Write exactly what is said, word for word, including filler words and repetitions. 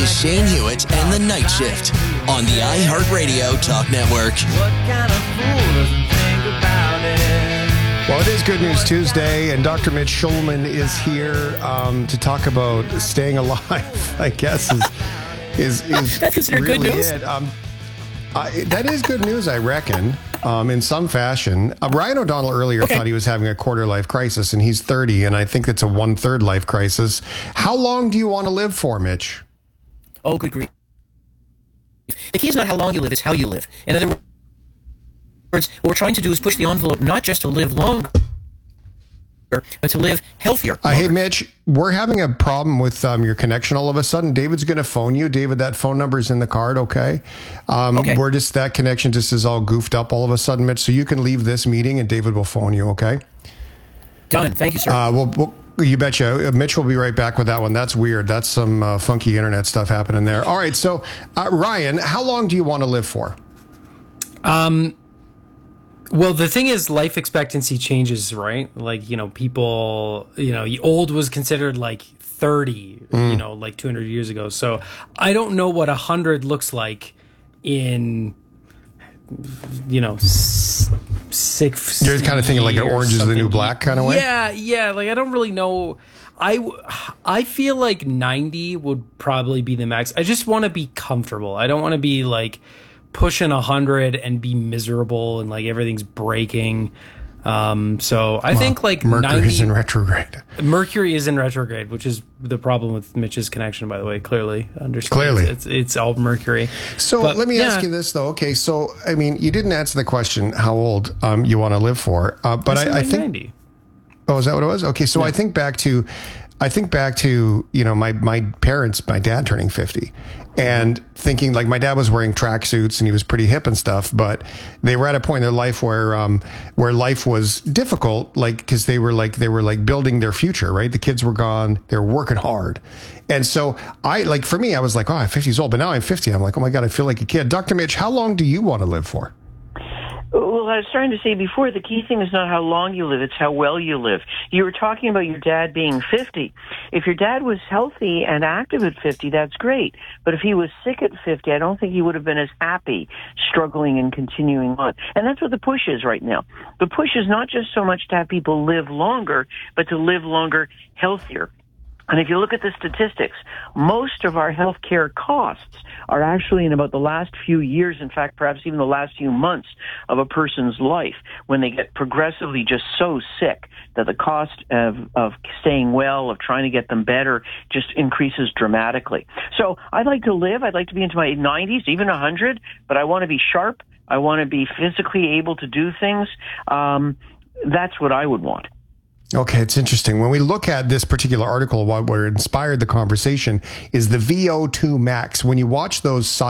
is Shane Hewitt and the Night Shift on the iHeartRadio Talk Network. What kind of fool doesn't think about it? Well, it is Good News Tuesday, and Doctor Mitch Schulman is here um, to talk about staying alive, I guess, is is, is That's considered really good news? it. Um, I, that is good news, I reckon, um, in some fashion. Uh, Ryan O'Donnell earlier Okay. thought he was having a quarter life crisis, and he's thirty, and I think it's a one-third life crisis. How long do you want to live for, Mitch? Oh, good grief. The key is not how long you live, it's how you live. In other words, what we're trying to do is push the envelope not just to live longer, but to live healthier. Uh, hey, Mitch, we're having a problem with um, your connection all of a sudden. David's going to phone you. David, that phone number is in the card, okay? Um, Okay. We're just, that connection just is all goofed up all of a sudden, Mitch. So you can leave this meeting and David will phone you, okay? Done. Thank you, sir. Uh, we'll, we'll, you betcha. Mitch will be right back with that one. That's weird. That's some uh, funky internet stuff happening there. All right. So, uh, Ryan, how long do you want to live for? Um, well, the thing is, life expectancy changes, right? Like, you know, people, you know, old was considered like thirty, Mm. you know, like two hundred years ago. So I don't know what one hundred looks like in, you know, s- six. You're kind of thinking like an or Orange is the New something. Black kind of way? Yeah, yeah. Like, I don't really know. I, w- I feel like ninety would probably be the max. I just want to be comfortable. I don't want to be like pushing one hundred and be miserable and like everything's breaking. Um, so I think like Mercury's ninety in retrograde. Mercury is in retrograde, which is the problem with Mitch's connection, by the way. Clearly, understand. Clearly. it's it's all Mercury. So But, let me yeah. ask you this, though. Okay, so, I mean, you didn't answer the question how old um, you want to live for. Uh, but said I, I like think... ninety. Oh, is that what it was? Okay, so I think back to, I think back to, you know, my, my parents, my dad turning fifty, and thinking like my dad was wearing tracksuits and he was pretty hip and stuff, but they were at a point in their life where, um, where life was difficult, like, because they were like, they were like building their future, right? The kids were gone, they were working hard. And so I, like, for me, I was like, oh, I'm fifty years old, but now I'm fifty. I'm like, oh my God, I feel like a kid. Doctor Mitch, how long do you want to live for? Well, I was trying to say before, the key thing is not how long you live, it's how well you live. You were talking about your dad being fifty. If your dad was healthy and active at fifty, that's great. But if he was sick at fifty, I don't think he would have been as happy struggling and continuing on. And that's what the push is right now. The push is not just so much to have people live longer, but to live longer healthier. And if you look at the statistics, most of our healthcare costs are actually in about the last few years, in fact, perhaps even the last few months of a person's life, when they get progressively just so sick that the cost of, of staying well, of trying to get them better, just increases dramatically. So I'd like to live. I'd like to be into my nineties, even one hundred, but I want to be sharp. I want to be physically able to do things. Um, that's what I would want. Okay, it's interesting. When we look at this particular article, what what inspired the conversation is the V O two max. When you watch those